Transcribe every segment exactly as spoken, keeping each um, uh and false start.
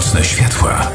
Nocne światła.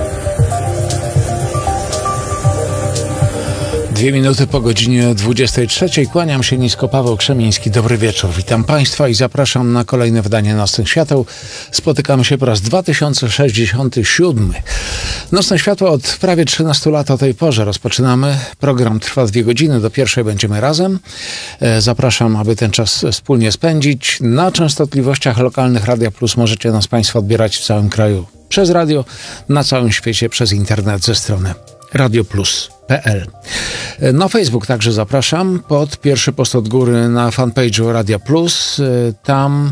Dwie minuty po godzinie dwudziestej trzeciej. Kłaniam się nisko, Paweł Krzemiński. Dobry wieczór. Witam Państwa i zapraszam na kolejne wydanie Nocnych Świateł. Spotykamy się po raz dwa tysiące sześćdziesiąty siódmy. Nocne Światła od prawie trzynastu lat o tej porze rozpoczynamy. Program trwa dwie godziny. Do pierwszej będziemy razem. Zapraszam, aby ten czas wspólnie spędzić. Na częstotliwościach lokalnych Radia Plus możecie nas Państwo odbierać w całym kraju przez radio, na całym świecie przez internet ze strony radioplus kropka p l. Na Facebook także zapraszam, pod pierwszy post od góry na fanpage'u Radia Plus. Tam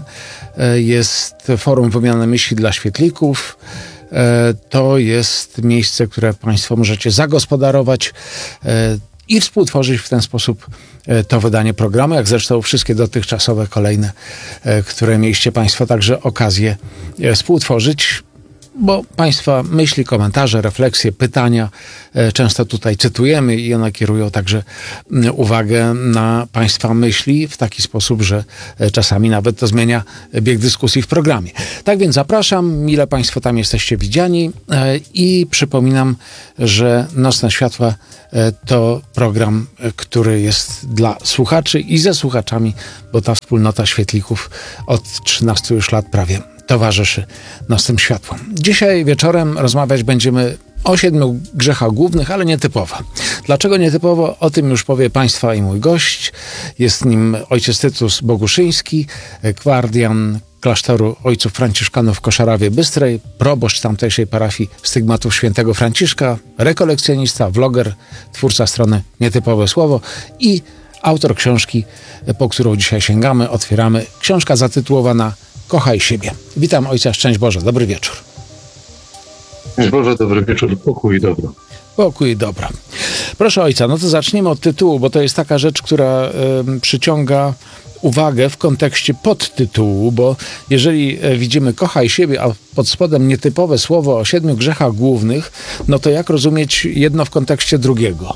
jest forum wymiany myśli dla świetlików. To jest miejsce, które Państwo możecie zagospodarować i współtworzyć w ten sposób to wydanie programu, jak zresztą wszystkie dotychczasowe kolejne, które mieliście Państwo także okazję współtworzyć. Bo Państwa myśli, komentarze, refleksje, pytania często tutaj cytujemy i one kierują także uwagę na Państwa myśli w taki sposób, że czasami nawet to zmienia bieg dyskusji w programie. Tak więc zapraszam, mile Państwo tam jesteście widziani i przypominam, że Nocne Światła to program, który jest dla słuchaczy i ze słuchaczami, bo ta wspólnota świetlików od trzynastu już lat prawie towarzyszy Nocnym Światłom. Dzisiaj wieczorem rozmawiać będziemy o siedmiu grzechach głównych, ale nietypowo. Dlaczego nietypowo? O tym już powie Państwa i mój gość. Jest nim ojciec Tytus Boguszyński, gwardian klasztoru ojców franciszkanów w Koszarawie Bystrej, proboszcz tamtejszej parafii Stygmatów Świętego Franciszka, rekolekcjonista, vloger, twórca strony Nietypowe Słowo i autor książki, po którą dzisiaj sięgamy, otwieramy. Książka zatytułowana Kochaj siebie. Witam ojca, szczęść Boże, dobry wieczór. Szczęść Boże, dobry wieczór, pokój i dobro. Pokój i dobro. Proszę ojca, no to zacznijmy od tytułu, bo to jest taka rzecz, która y, przyciąga uwagę w kontekście podtytułu, bo jeżeli widzimy kochaj siebie, a pod spodem nietypowe słowo o siedmiu grzechach głównych, no to jak rozumieć jedno w kontekście drugiego?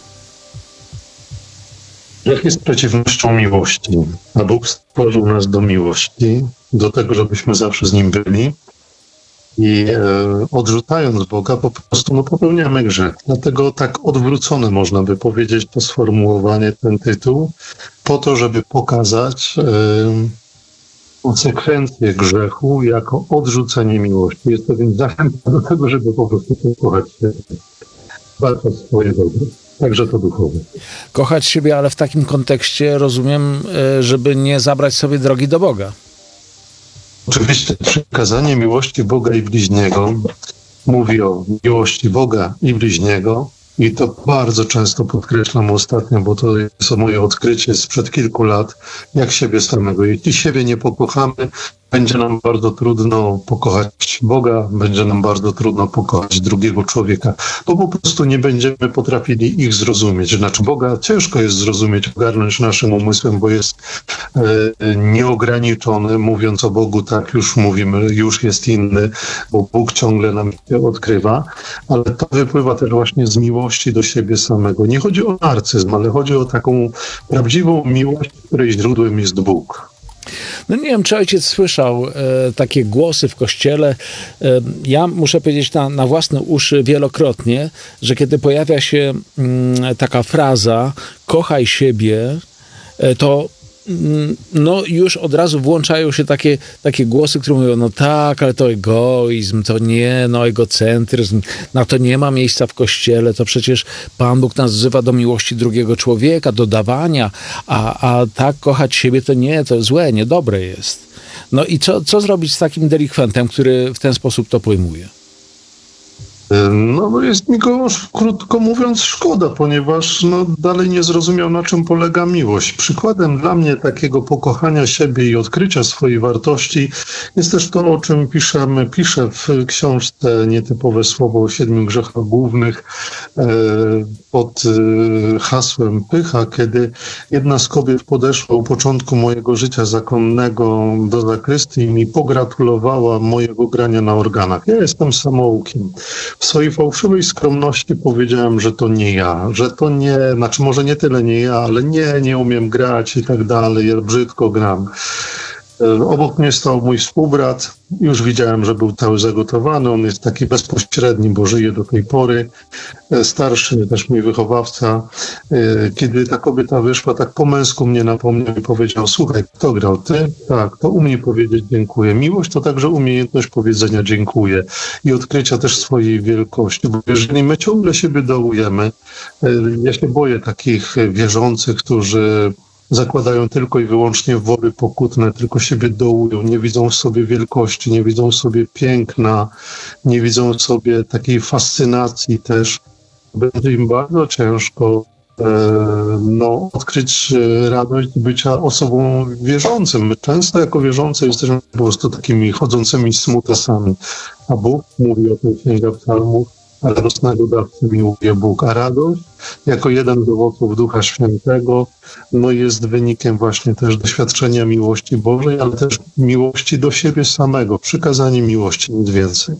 Grzech jest przeciwnością miłości, a Bóg stworzył nas do miłości, do tego, żebyśmy zawsze z Nim byli i e, odrzucając Boga po prostu no, popełniamy grzech. Dlatego tak odwrócone można by powiedzieć to sformułowanie, ten tytuł, po to, żeby pokazać e, konsekwencje grzechu jako odrzucenie miłości. Jest to więc zachęta do tego, żeby po prostu pokochać się, dbać o swoje dobro. Także to duchowe. Kochać siebie, ale w takim kontekście rozumiem, żeby nie zabrać sobie drogi do Boga. Oczywiście przykazanie miłości Boga i bliźniego mówi o miłości Boga i bliźniego i to bardzo często podkreślam ostatnio, bo to jest moje odkrycie sprzed kilku lat, jak siebie samego. Jeśli siebie nie pokochamy, będzie nam bardzo trudno pokochać Boga, będzie nam bardzo trudno pokochać drugiego człowieka, bo po prostu nie będziemy potrafili ich zrozumieć. Znaczy Boga ciężko jest zrozumieć, ogarnąć naszym umysłem, bo jest e, nieograniczony. Mówiąc o Bogu, tak już mówimy, już jest inny, bo Bóg ciągle nam się odkrywa, ale to wypływa też właśnie z miłości do siebie samego. Nie chodzi o narcyzm, ale chodzi o taką prawdziwą miłość, której źródłem jest Bóg. No nie wiem, czy ojciec słyszał e, takie głosy w kościele. E, ja muszę powiedzieć na, na własne uszy wielokrotnie, że kiedy pojawia się mm, taka fraza kochaj siebie, e, to mm, no już od razu włączają się takie, takie głosy, które mówią, no tak, ale to egoizm, to nie, no egocentryzm, na to nie ma miejsca w kościele, to przecież Pan Bóg nas wzywa do miłości drugiego człowieka, do dawania, a, a tak kochać siebie to nie, to złe, niedobre jest. No i co, co zrobić z takim delikwentem, który w ten sposób to pojmuje? No jest mi go, krótko mówiąc, szkoda, ponieważ no, dalej nie zrozumiał, na czym polega miłość. Przykładem dla mnie takiego pokochania siebie i odkrycia swojej wartości jest też to, o czym piszemy, piszę w książce Nietypowe Słowo o siedmiu grzechach głównych e, pod e, hasłem Pycha, kiedy jedna z kobiet podeszła u początku mojego życia zakonnego do zakrystii i mi pogratulowała mojego grania na organach. Ja jestem samoukiem. W swojej fałszywej skromności powiedziałem, że to nie ja, że to nie, znaczy może nie tyle nie ja, ale nie, nie umiem grać i tak dalej, ja brzydko gram. Obok mnie stał mój współbrat. Już widziałem, że był cały zagotowany. On jest taki bezpośredni, bo żyje do tej pory. Starszy, też mój wychowawca. Kiedy ta kobieta wyszła, tak po męsku mnie napomniał i powiedział: słuchaj, kto grał? Ty? Tak, to umie powiedzieć dziękuję. Miłość to także umiejętność powiedzenia dziękuję i odkrycia też swojej wielkości. Bo jeżeli my ciągle siebie dołujemy, ja się boję takich wierzących, którzy zakładają tylko i wyłącznie wory pokutne, tylko siebie dołują, nie widzą w sobie wielkości, nie widzą w sobie piękna, nie widzą w sobie takiej fascynacji też. Będzie im bardzo ciężko e, no, odkryć radość bycia osobą wierzącym. My często jako wierzący jesteśmy po prostu takimi chodzącymi smutasami, a Bóg mówi o tym Księga Psalmów: radosnego dawcy miłuje Bóg, a radość jako jeden z owoców Ducha Świętego no jest wynikiem właśnie też doświadczenia miłości Bożej, ale też miłości do siebie samego, przykazanie miłości, nic więcej.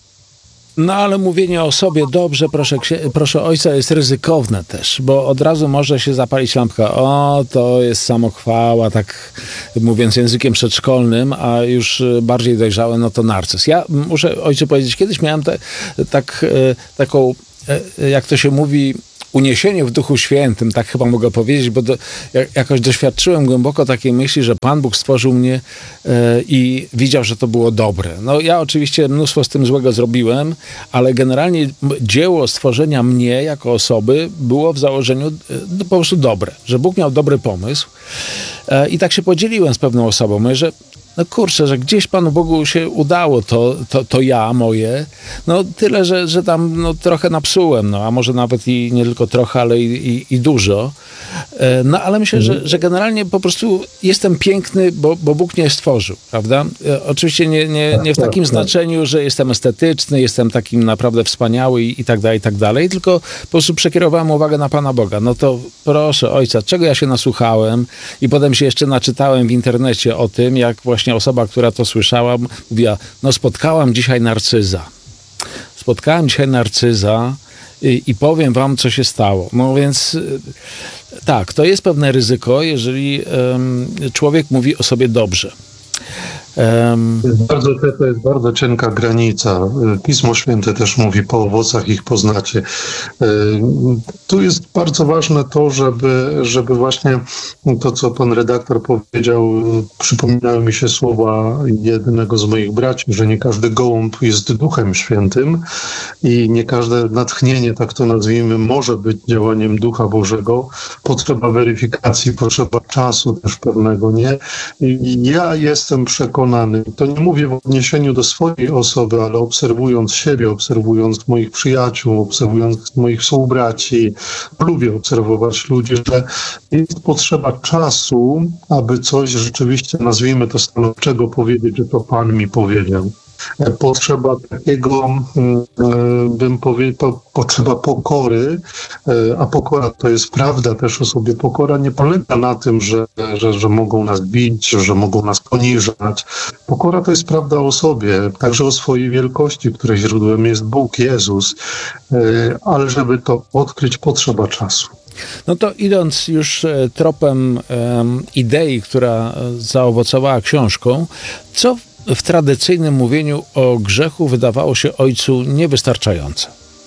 No ale mówienie o sobie dobrze, proszę, proszę ojca, jest ryzykowne też, bo od razu może się zapalić lampka. O, to jest samochwała, tak mówiąc językiem przedszkolnym, a już bardziej dojrzałe, no to narcyz. Ja muszę ojcu powiedzieć, kiedyś miałem te, tak, taką, jak to się mówi, uniesienie w Duchu Świętym, tak chyba mogę powiedzieć, bo do, jakoś doświadczyłem głęboko takiej myśli, że Pan Bóg stworzył mnie e, i widział, że to było dobre. No ja oczywiście mnóstwo z tym złego zrobiłem, ale generalnie dzieło stworzenia mnie jako osoby było w założeniu e, po prostu dobre, że Bóg miał dobry pomysł e, i tak się podzieliłem z pewną osobą. Mówię, że no kurczę, że gdzieś Panu Bogu się udało to, to, to ja, moje. No tyle, że, że tam no, trochę napsułem, no a może nawet i nie tylko trochę, ale i, i, i dużo. No ale myślę, że, że generalnie po prostu jestem piękny, bo, bo Bóg mnie stworzył, prawda? Oczywiście nie, nie, nie w takim znaczeniu, że jestem estetyczny, jestem takim naprawdę wspaniały i, i tak dalej, i tak dalej, tylko po prostu przekierowałem uwagę na Pana Boga. No to proszę ojca, czego ja się nasłuchałem i potem się jeszcze naczytałem w internecie o tym, jak właśnie osoba, która to słyszała, mówiła: no spotkałam dzisiaj narcyza. Spotkałem dzisiaj narcyza i, i powiem wam, co się stało. No więc tak, to jest pewne ryzyko, jeżeli um, człowiek mówi o sobie dobrze. Um, to, jest bardzo, to jest bardzo cienka granica. Pismo Święte też mówi: po owocach ich poznacie. Tu jest bardzo ważne to, żeby, żeby właśnie to, co pan redaktor powiedział, przypominały mi się słowa jednego z moich braci, że nie każdy gołąb jest Duchem Świętym i nie każde natchnienie, tak to nazwijmy, może być działaniem Ducha Bożego. Potrzeba weryfikacji, potrzeba czasu też pewnego, nie? I ja jestem przekonany, to nie mówię w odniesieniu do swojej osoby, ale obserwując siebie, obserwując moich przyjaciół, obserwując moich współbraci, lubię obserwować ludzi, że jest potrzeba czasu, aby coś rzeczywiście, nazwijmy to stanowczego, powiedzieć, że to Pan mi powiedział. Potrzeba takiego, bym powiedział, potrzeba pokory, a pokora to jest prawda też o sobie. Pokora nie polega na tym, że, że, że mogą nas bić, że mogą nas poniżać. Pokora to jest prawda o sobie, także o swojej wielkości, której źródłem jest Bóg, Jezus, ale żeby to odkryć, potrzeba czasu. No to idąc już tropem um, idei, która zaowocowała książką, co w tradycyjnym mówieniu o grzechu wydawało się ojcu niewystarczające?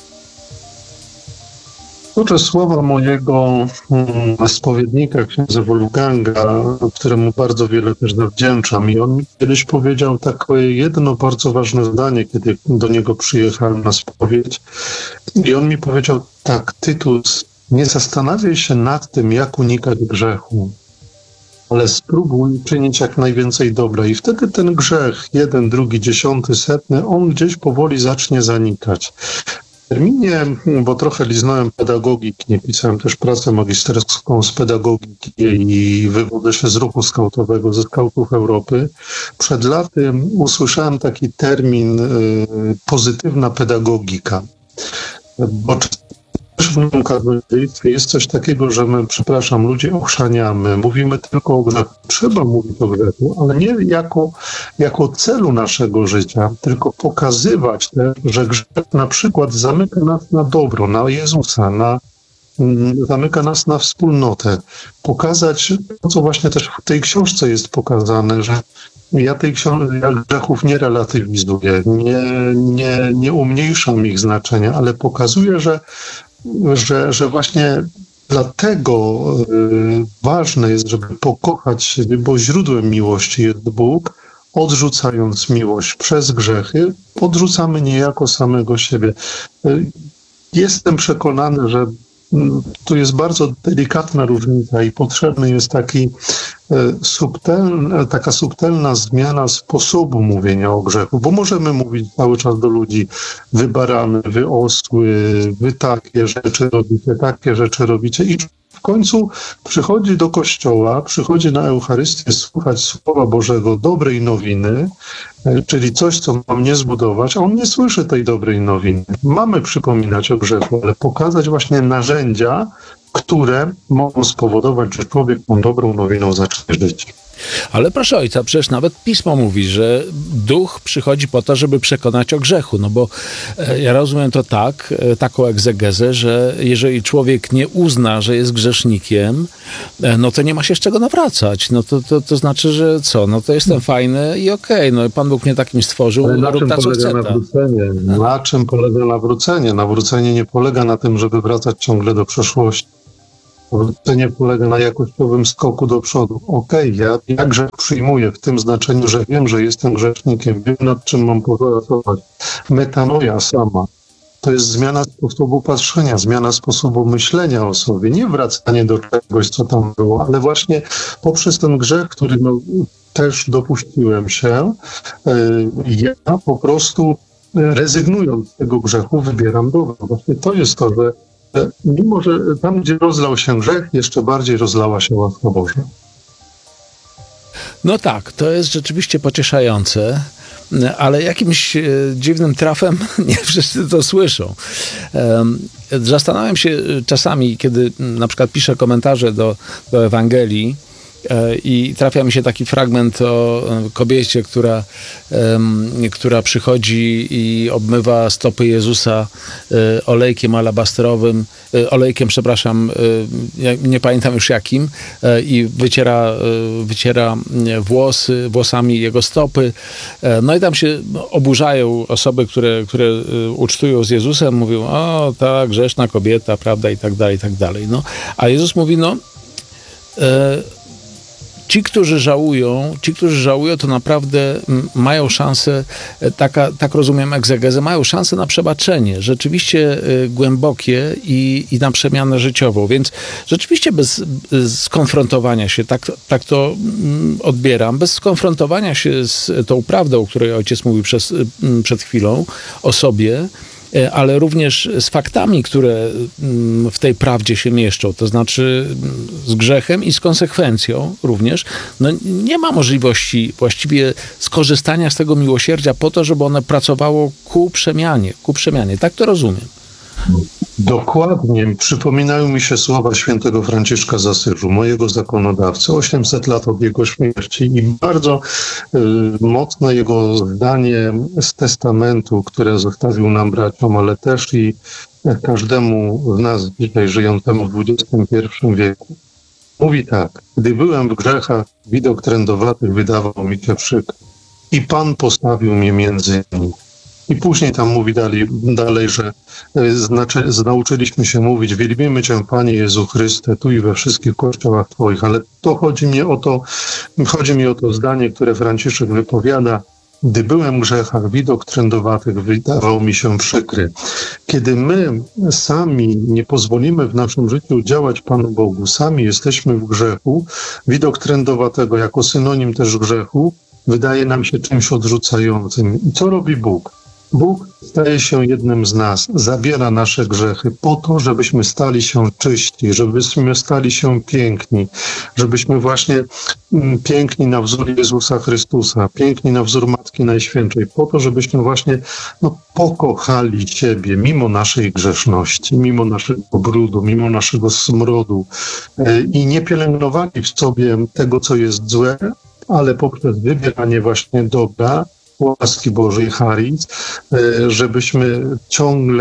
Uczę słowa mojego hmm, spowiednika, księdza Wolfganga, któremu bardzo wiele też zawdzięczam. I on mi kiedyś powiedział takie jedno bardzo ważne zdanie, kiedy do niego przyjechałem na spowiedź. I on mi powiedział tak: Tytus, nie zastanawiaj się nad tym, jak unikać grzechu, ale spróbuj czynić jak najwięcej dobra. I wtedy ten grzech, jeden, drugi, dziesiąty, setny, on gdzieś powoli zacznie zanikać. W terminie, bo trochę liznąłem pedagogiki, pisałem też pracę magisterską z pedagogiki i wywodzę się z ruchu skautowego, ze skautów Europy. Przed laty usłyszałem taki termin y, pozytywna pedagogika. Bo w moim katolictwie jest coś takiego, że my, przepraszam, ludzi ochrzaniamy, mówimy tylko o grzechu. Trzeba mówić o grzechu, ale nie jako, jako celu naszego życia, tylko pokazywać też, że grzech na przykład zamyka nas na dobro, na Jezusa, na zamyka nas na wspólnotę. Pokazać to, co właśnie też w tej książce jest pokazane, że ja tej książki, ja grzechów nie relatywizuję, nie, nie, nie umniejszam ich znaczenia, ale pokazuję, że, że, że właśnie dlatego y, ważne jest, żeby pokochać siebie, bo źródłem miłości jest Bóg. Odrzucając miłość przez grzechy, odrzucamy niejako samego siebie. Y, jestem przekonany, że tu jest bardzo delikatna różnica i potrzebny jest taki subtelna, taka subtelna zmiana sposobu mówienia o grzechu, bo możemy mówić cały czas do ludzi: wy barany, wy osły, wy takie rzeczy robicie, takie rzeczy robicie, i w końcu przychodzi do kościoła, przychodzi na Eucharystię słuchać Słowa Bożego, dobrej nowiny, czyli coś, co ma mnie zbudować, a on nie słyszy tej dobrej nowiny. Mamy przypominać o grzechu, ale pokazać właśnie narzędzia, które mogą spowodować, że człowiek tą dobrą nowiną zacznie żyć. Ale proszę ojca, przecież nawet Pismo mówi, że Duch przychodzi po to, żeby przekonać o grzechu. No bo e, ja rozumiem to tak, e, taką egzegezę, że jeżeli człowiek nie uzna, że jest grzesznikiem, e, no to nie ma się z czego nawracać. No to, to, to znaczy, że co? No to jestem fajny i okej, okay, no Pan Bóg mnie takim stworzył, ale na rób czym ta, co polega chce. nawrócenie? Na czym polega nawrócenie? Nawrócenie nie polega na tym, żeby wracać ciągle do przeszłości. Nawrócenie polega na jakościowym skoku do przodu. Okej, okay, ja, ja grzech przyjmuję w tym znaczeniu, że wiem, że jestem grzesznikiem, wiem, nad czym mam popracować. Metanoja sama to jest zmiana sposobu patrzenia, zmiana sposobu myślenia o sobie, nie wracanie do czegoś, co tam było, ale właśnie poprzez ten grzech, który no, też dopuściłem się, ja po prostu rezygnując z tego grzechu wybieram dobro. Właśnie to jest to, że mimo, że tam, gdzie rozlał się grzech, jeszcze bardziej rozlała się łaska Boża. No tak, to jest rzeczywiście pocieszające, ale jakimś e, dziwnym trafem nie wszyscy to słyszą. E, zastanawiam się czasami, kiedy na przykład piszę komentarze do, do Ewangelii, i trafia mi się taki fragment o kobiecie, która, która przychodzi i obmywa stopy Jezusa olejkiem alabastrowym, olejkiem, przepraszam, nie pamiętam już jakim, i wyciera, wyciera włosy, włosami jego stopy. No i tam się oburzają osoby, które, które ucztują z Jezusem, mówią: o, ta grzeszna kobieta, prawda, i tak dalej, i tak dalej. No, a Jezus mówi: no, Ci, którzy żałują, ci, którzy żałują, to naprawdę mają szansę, taka, tak rozumiem egzegezę, mają szansę na przebaczenie, rzeczywiście głębokie i, i na przemianę życiową. Więc rzeczywiście bez, bez skonfrontowania się, tak, tak to odbieram, bez skonfrontowania się z tą prawdą, o której ojciec mówił przez, przed chwilą o sobie, ale również z faktami, które w tej prawdzie się mieszczą, to znaczy z grzechem i z konsekwencją również, no nie ma możliwości właściwie skorzystania z tego miłosierdzia po to, żeby ono pracowało ku przemianie, ku przemianie. Tak to rozumiem. Dokładnie. Przypominają mi się słowa świętego Franciszka z Asyżu, mojego zakonodawcy, osiemset lat od jego śmierci, i bardzo y, mocne jego zdanie z testamentu, które zostawił nam braciom, ale też i każdemu z nas dzisiaj żyjącemu w dwudziestym pierwszym wieku. Mówi tak: gdy byłem w grzechach, widok trędowatych wydawał mi się przykry i Pan postawił mnie między nimi. I później tam mówi dalej, dalej że znaczy, nauczyliśmy się mówić: wielbimy Cię, Panie Jezu Chryste, tu i we wszystkich kościołach Twoich. Ale to chodzi mi o to, chodzi mi o to zdanie, które Franciszek wypowiada: gdy byłem w grzechach, widok trędowatych wydawał mi się przykry. Kiedy my sami nie pozwolimy w naszym życiu działać Panu Bogu, sami jesteśmy w grzechu, widok trędowatego jako synonim też grzechu wydaje nam się czymś odrzucającym. I co robi Bóg? Bóg staje się jednym z nas, zabiera nasze grzechy po to, żebyśmy stali się czyści, żebyśmy stali się piękni, żebyśmy właśnie piękni na wzór Jezusa Chrystusa, piękni na wzór Matki Najświętszej, po to, żebyśmy właśnie no, pokochali siebie mimo naszej grzeszności, mimo naszego brudu, mimo naszego smrodu i nie pielęgnowali w sobie tego, co jest złe, ale poprzez wybieranie właśnie dobra, łaski Bożej, charyz, żebyśmy ciągle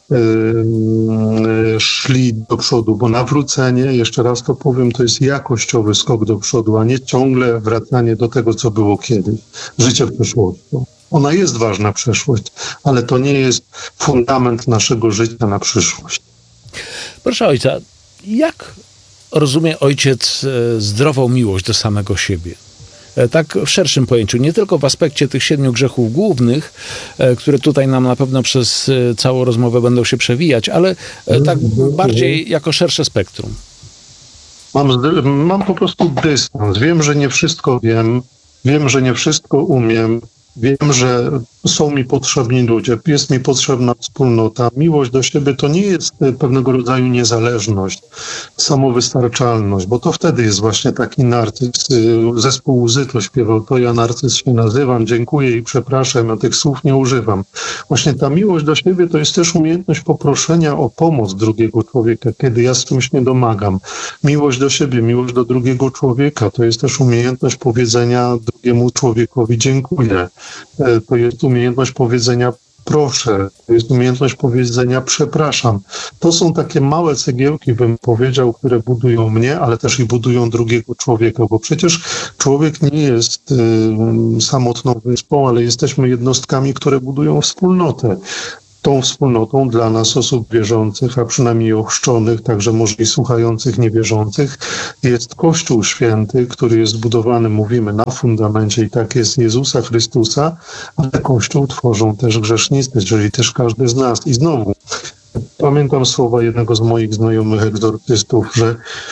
yy, szli do przodu, bo nawrócenie, jeszcze raz to powiem, to jest jakościowy skok do przodu, a nie ciągle wracanie do tego, co było kiedyś. Życie w przeszłości. Ona jest ważna, przeszłość, ale to nie jest fundament naszego życia na przyszłość. Proszę ojca, jak rozumie ojciec zdrową miłość do samego siebie? Tak w szerszym pojęciu, nie tylko w aspekcie tych siedmiu grzechów głównych, które tutaj nam na pewno przez całą rozmowę będą się przewijać, ale tak bardziej jako szersze spektrum. Mam, mam po prostu dystans. Wiem, że nie wszystko wiem. Wiem, że nie wszystko umiem. Wiem, że są mi potrzebni ludzie, jest mi potrzebna wspólnota. Miłość do siebie to nie jest pewnego rodzaju niezależność, samowystarczalność, bo to wtedy jest właśnie taki narcyz. Zespół Łzy to śpiewał, to ja narcyz się nazywam, dziękuję i przepraszam, ja tych słów nie używam. Właśnie ta miłość do siebie to jest też umiejętność poproszenia o pomoc drugiego człowieka, kiedy ja z czymś nie domagam. Miłość do siebie, miłość do drugiego człowieka to jest też umiejętność powiedzenia drugiemu człowiekowi dziękuję. To jest umiejętność powiedzenia proszę, to jest umiejętność powiedzenia przepraszam. To są takie małe cegiełki, bym powiedział, które budują mnie, ale też i budują drugiego człowieka, bo przecież człowiek nie jest y, samotną wyspą, ale jesteśmy jednostkami, które budują wspólnotę. Tą wspólnotą dla nas, osób wierzących, a przynajmniej ochrzczonych, także może i słuchających niewierzących, jest Kościół Święty, który jest zbudowany, mówimy, na fundamencie i tak jest Jezusa Chrystusa, ale Kościół tworzą też grzesznicy, czyli też każdy z nas. I znowu, pamiętam słowa jednego z moich znajomych egzorcystów, że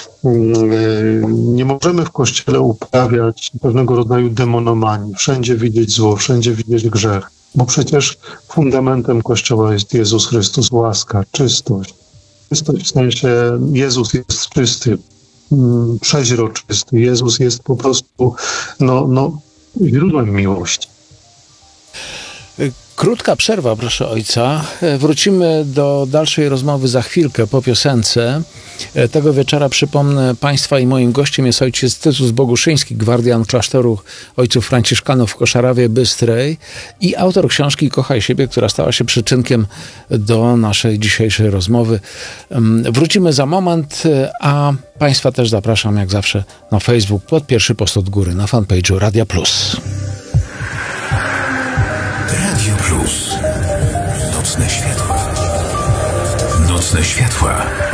nie możemy w Kościele uprawiać pewnego rodzaju demonomanii, wszędzie widzieć zło, wszędzie widzieć grzech. Bo przecież fundamentem Kościoła jest Jezus Chrystus, łaska, czystość. Czystość w sensie Jezus jest czysty, przeźroczysty. Jezus jest po prostu no, no, źródłem miłości. Krótka przerwa, proszę ojca. Wrócimy do dalszej rozmowy za chwilkę po piosence. Tego wieczora, przypomnę, państwa i moim gościem jest ojciec Tytus Boguszyński, gwardian klasztoru ojców franciszkanów w Koszarawie Bystrej i autor książki Kochaj siebie, która stała się przyczynkiem do naszej dzisiejszej rozmowy. Wrócimy za moment, a państwa też zapraszam jak zawsze na Facebook pod pierwszy post od góry, na fanpage'u Radia Plus. Radio Plus. Nocne światła. Nocne światła.